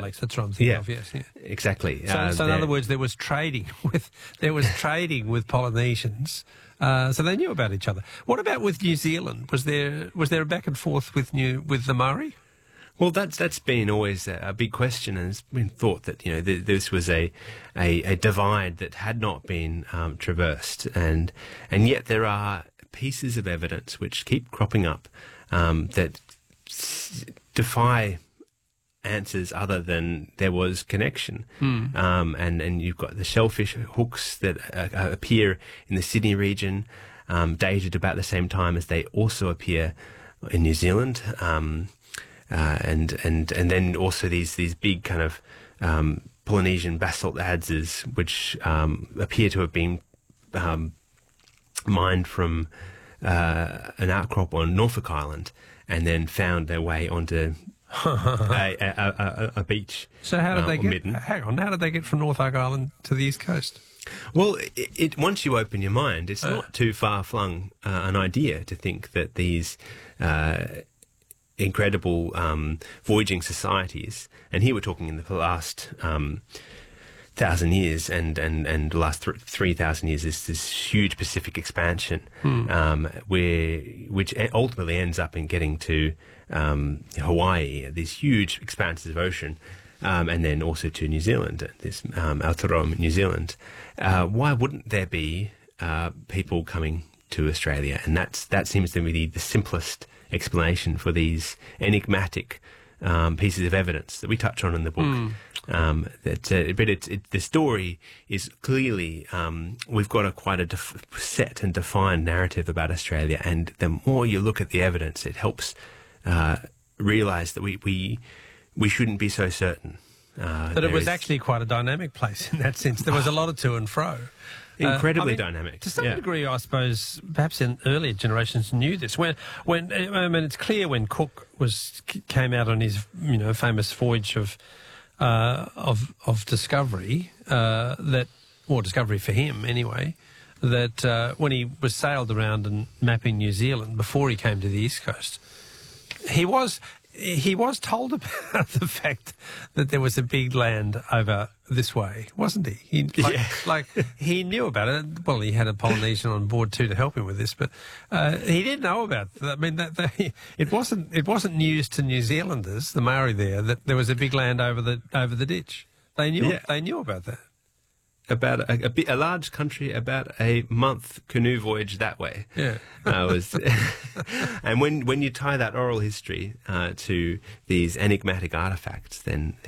Alex. That's what I'm thinking of. Yes, yeah. Exactly. So in other words, there was trading with Polynesians. So they knew about each other. What about with New Zealand? Was there a back and forth with the Maori? Well, that's been always a big question, and it's been thought that this was a divide that had not been traversed, and yet there are pieces of evidence which keep cropping up that defy answers other than there was connection. And you've got the shellfish hooks that appear in the Sydney region, dated about the same time as they also appear in New Zealand. And then also these big kind of Polynesian basalt adzes, which appear to have been mined from an outcrop on Norfolk Island, and then found their way onto a beach. So how did they get? Hang on, how did they get from Norfolk Island to the East Coast? Well, once you open your mind, it's not too far flung an idea to think that these incredible voyaging societies, and here we're talking in the last 1,000 years and the last 3,000 years, is this huge Pacific expansion, which ultimately ends up in getting to Hawaii, these huge expanses of ocean, and then also to New Zealand, this Aotearoa, New Zealand. Why wouldn't there be people coming to Australia? And that seems to be the simplest explanation for these enigmatic pieces of evidence that we touch on in the book. But the story is clearly, we've got quite a set and defined narrative about Australia, and the more you look at the evidence, it helps realise that we shouldn't be so certain. But it was actually quite a dynamic place in that sense. There was a lot of to and fro. Incredibly dynamic. To some degree, I suppose, perhaps in earlier generations knew this. When it's clear when Cook came out on his famous voyage of discovery, discovery for him anyway, that when he was sailed around and mapping New Zealand before he came to the East Coast, he was told about the fact that there was a big land over this way, wasn't he? He knew about it. Well, he had a Polynesian on board too to help him with this, but he didn't know about it. I mean, it wasn't news to New Zealanders, the Maori there, that there was a big land over the ditch. They knew about that. About a large country, about a month canoe voyage that way. Yeah. And when you tie that oral history to these enigmatic artefacts, then